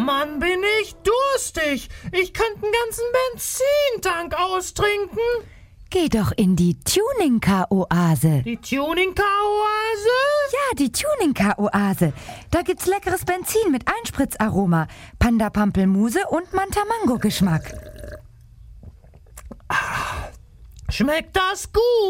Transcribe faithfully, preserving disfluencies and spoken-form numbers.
Mann, bin ich durstig. Ich könnte einen ganzen Benzintank austrinken. Geh doch in die Tuning-Car-Oase. Die Tuning-Car-Oase? Ja, die Tuning-Car-Oase. Da gibt's leckeres Benzin mit Einspritzaroma, Panda-Pampelmuse und Manta-Mango-Geschmack. Schmeckt das gut?